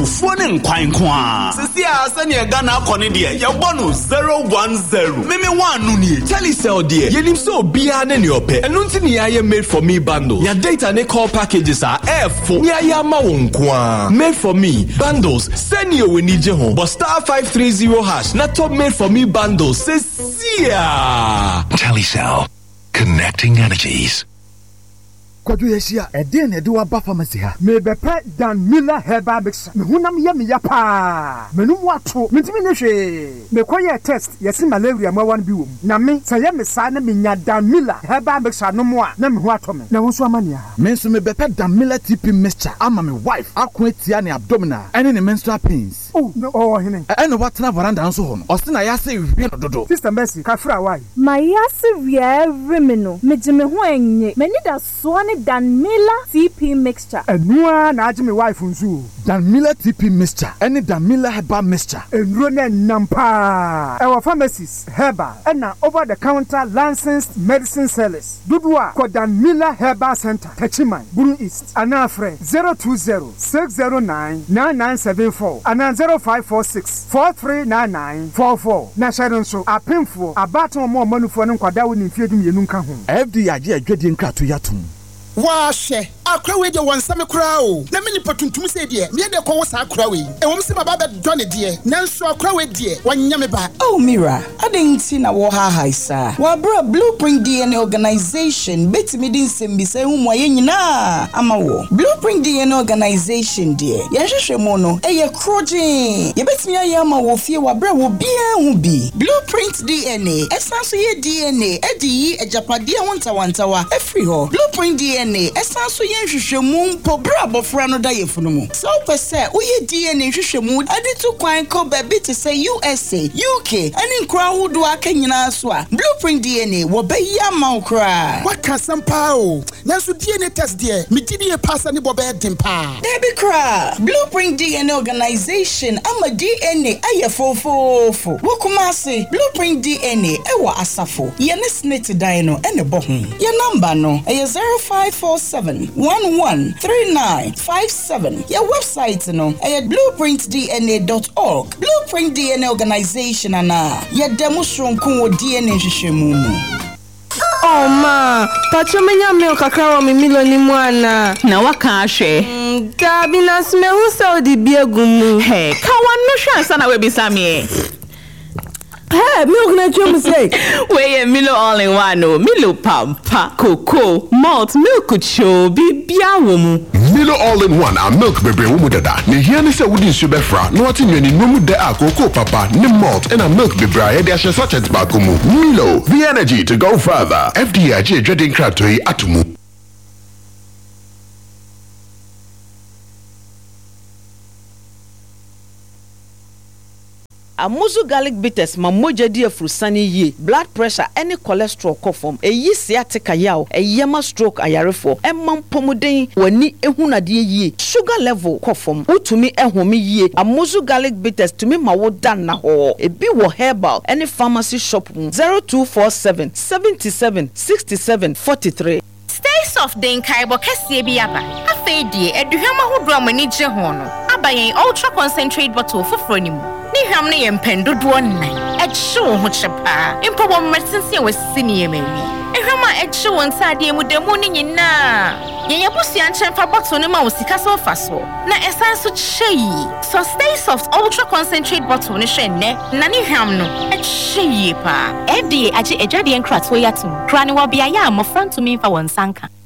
Phone kwan kwa. Sisi asanya Ghana akone de ya bonu 010. Meme wan no nie. Telecel de. Yenim so bia na ne ope. Enu nti ne ya made for me bundle. Ya data ne call packages are F4. Nya ya ma won kwa. Made for me bundles. Send you we need je ho. But *530# na top made for me bundles. Sesia. Telecel. Connecting energies. Kwadu yesia eden edu aba pharmacy ha me bepe Dan Miller herbal mixture me hunam ye me ya pa menum wato mentimi ne hwe me koye test yesi malaria ma wan bi wom na me saye me sa na me nya Dan Miller herbal mixture no mo a na me ho ato me na wo so amane ha me nso me bepe Dan Miller TP mixture ama me wife akoatia ne abdominal ene ne menstrual pains oh hene ene watena veranda nso ho no osina ya se hwe no dodo sister Mercy ka fra why my yase wie me no me je me ho enye mani da so Dan Miller TP mixture. Enua na aje me wife nzu. Dan Miller TP mixture. Any Dan Miller herbal mixture. Enro na nampa. Our pharmacies herbal and over the counter licensed medicine sellers. Dudua ko Dan Miller Herbal Center. Techiman, Buru East. Anafre 020-609-9974 and 0546-439944. Na sharon so apemfo abaton mo manufo no kwada wo ni fiedum yenu nka ho. FD age adwedi nkrato yatum. Washe akra we de wonsame kra o na meni patuntum se de me de ko wosa akra we e wom se baba be done de nanso akra we de wanya me ba. Oh Mira, adenti na wo ha haisa wa bra Blueprint DNA organization betimi din sembisa hu mo ye nyina ama wo Blueprint DNA organization de ye hwehwe mo no eye krojin ye betimi aye ama wo fie wa bra wo bia hu bi Blueprint DNA esanso ye DNA edi yi ejapade wontawantawa afri ho Blueprint DNA esanso ye hwehwemu mpo bra bofra no da yefunu mu so pese uye DNA hwehwemu ade to kwan ko ba bi te say USA UK ani nkra hudu aka nyina so a Blueprint DNA wo ba ya ma ukra waka sampa o nanso DNA test de me gidi e passa ne boba dempa Debi kra Blueprint DNA organization ama DNA aye fofofo wokumase Blueprint DNA ewa asafo ye ne snete dan no ene bohu ye number no eye 0547113957 your website no at blueprintdna.org Blueprint DNA organization ana ya demonstration ko DNA hwehwemu. Oh ma, pacho menya milk kakra wa mi miloni mwana. Na waka ahwe. Gabi na sme hu Saudi biegumu. Hey, ka wanu hwa sana we bisame. Hey, milk na chum say. We Milo all in one no. Milo pampa, cocoa, malt, milk cho bibia wo mu. Milo all in one and milk bebe wo mu dada. Ne hia ne se wodi nsu befra. No ati nwani no mu de cocoa papa, ne malt and a milk bebe a de ahye sachet ba ko mu. Milo, the energy to go further. FDA dredin kratoi atumu. Amuzu garlic bitters mamoja di afrusani ye blood pressure any cholesterol kofom eyi sciatica yaw eyema stroke ayarefo emam pomuden wani ehunade ye sugar level kofom utumi ehome ye Amuzu garlic bitters tumi mawodan na ho ebi wo herbal any pharmacy shop 0247 77 67 43. Stay soft den kaibo kese bi aba afedi eduhwama hodo amani je ho no abayen ultra concentrate bottle foforo ni mu ni hwam ne yempendodo nnan ehyew ho chepa impo bo medicine wasi ni yemawi ehwama ehyew nsade mu demu ni nyina yeye busia nchemfa bottle ne ma wosika so faso na esan so chei so stay soft ultra concentrate bottle ne hwe ne na ni hwam no ehyew pa FDA age ejade enkrato yatum kra ne wo bia ya mo front to me fa won sanka